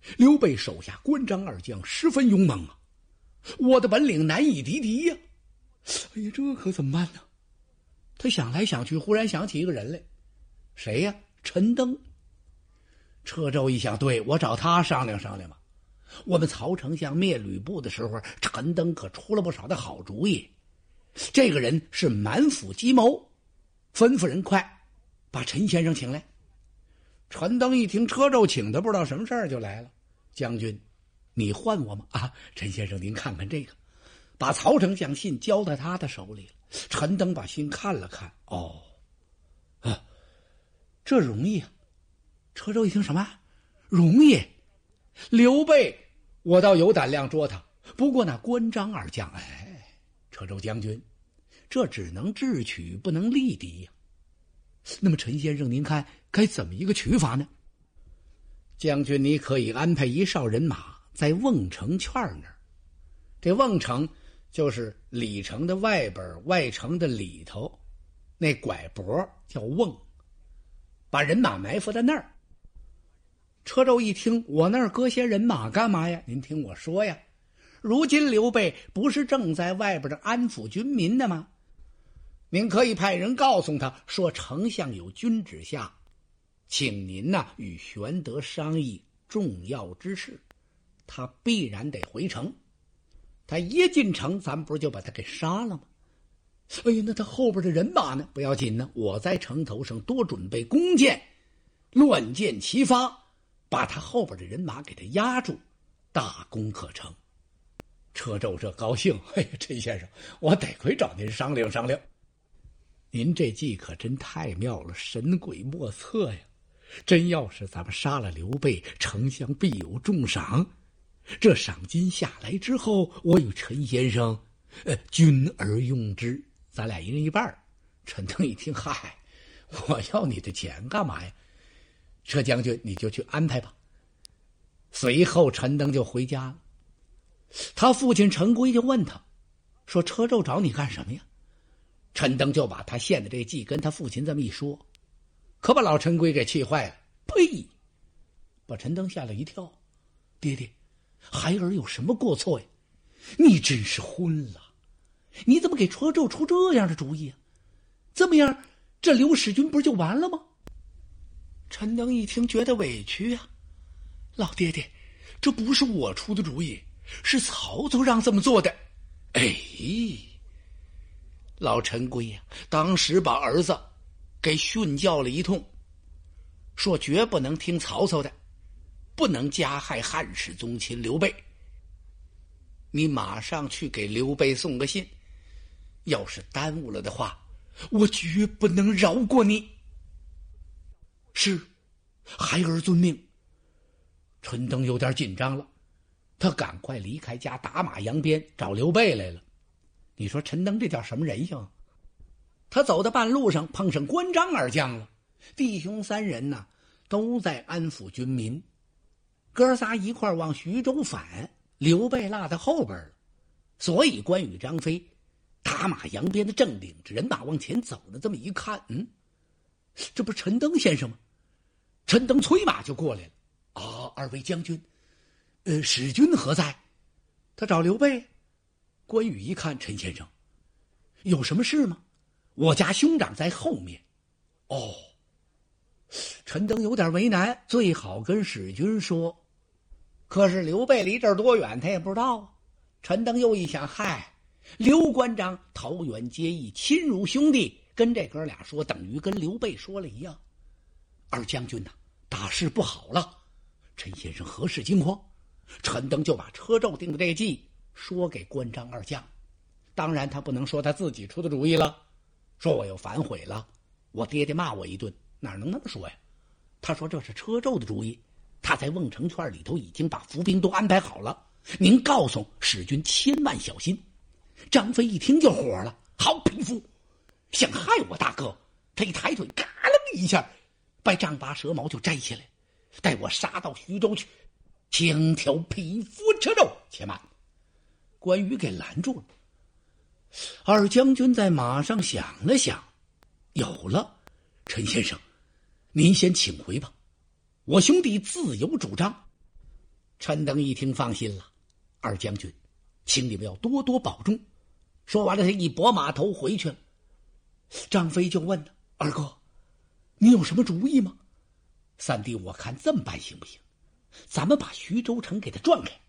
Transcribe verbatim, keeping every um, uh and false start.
刘备手下关张二将十分勇猛啊，我的本领难以敌敌呀、啊！哎呀，这可怎么办呢？他想来想去，忽然想起一个人来，谁呀？陈登。车胄一想，对，我找他商量商量吧。我们曹丞相灭吕布的时候，陈登可出了不少的好主意。这个人是满腹计谋，吩咐人快把陈先生请来。陈登一听车胄请的，不知道什么事儿就来了。将军，你唤我吗？啊，陈先生您看看这个。把曹丞相信交在他的手里了。陈登把信看了看，哦，啊，这容易啊。车胄一听什么容易？刘备我倒有胆量捉他，不过那关张二将，哎，车胄将军，这只能智取不能力敌呀、啊。那么陈先生您看该怎么一个取法呢？将军你可以安排一哨人马在瓮城圈那儿，这瓮城就是里城的外边，外城的里头，那拐脖叫瓮，把人马埋伏在那儿。车胄一听，我那儿搁些人马干嘛呀？您听我说呀，如今刘备不是正在外边的安抚军民的吗？您可以派人告诉他说，丞相有君旨下，请您呐、啊、与玄德商议重要之事，他必然得回城。他一进城，咱们不是就把他给杀了吗？哎呀，那他后边的人马呢？不要紧呢，我在城头上多准备弓箭，乱箭齐发，把他后边的人马给他压住，大功可成。车胄这高兴，哎呀，陈先生，我得亏找您商量商量。您这计可真太妙了，神鬼莫测呀！真要是咱们杀了刘备，丞相必有重赏。这赏金下来之后，我与陈先生，呃，均而用之，咱俩一人一半。陈登一听，嗨，我要你的钱干嘛呀？车将军，你就去安排吧。随后陈登就回家了。他父亲陈规就问他，说车胄找你干什么呀？陈登就把他献的这计跟他父亲这么一说，可把老陈规给气坏了。呸！把陈登吓了一跳。爹爹，孩儿有什么过错呀？你真是昏了！你怎么给车胄出这样的主意啊？这么样，这刘使君不是就完了吗？陈登一听觉得委屈啊，老爹爹，这不是我出的主意，是曹操让这么做的。哎，老陈规呀、啊，当时把儿子给训教了一通，说绝不能听曹操的，不能加害汉室宗亲刘备。你马上去给刘备送个信，要是耽误了的话，我绝不能饶过你。是，孩儿遵命。陈登有点紧张了，他赶快离开家，打马扬鞭找刘备来了。你说陈登这叫什么人性？他走到半路上碰上关张二将了，弟兄三人呢都在安抚军民，哥仨一块往徐州返，刘备落在后边了。所以关羽、张飞打马扬鞭的正领着人马往前走呢，这么一看，嗯，这不是陈登先生吗？陈登催马就过来了。啊，二位将军，呃，使君何在？他找刘备。关羽一看，陈先生，有什么事吗？我家兄长在后面。哦，陈登有点为难，最好跟使君说。可是刘备离这儿多远，他也不知道啊。陈登又一想，嗨，刘关张桃园结义，亲如兄弟，跟这哥俩说，等于跟刘备说了一样。二将军呐、啊，大事不好了！陈先生何事惊慌？陈登就把车胄定的这个计说给关张二将。当然他不能说他自己出的主意了，说我又反悔了，我爹爹骂我一顿，哪能那么说呀？他说这是车胄的主意，他在瓮城圈里头已经把伏兵都安排好了，您告诉使君千万小心。张飞一听就火了，好匹夫，想害我大哥！他一抬腿，嘎楞一下，把丈八蛇矛就摘下来，带我杀到徐州去，轻挑匹夫车胄。且慢，关羽给拦住了。二将军在马上想了想，有了，陈先生，您先请回吧，我兄弟自有主张。 陈登一听放心了，二将军，请你们要多多保重。说完了，他一拨马头回去了。张飞就问他：二哥，你有什么主意吗？三弟，我看这么办行不行？咱们把徐州城给他转开，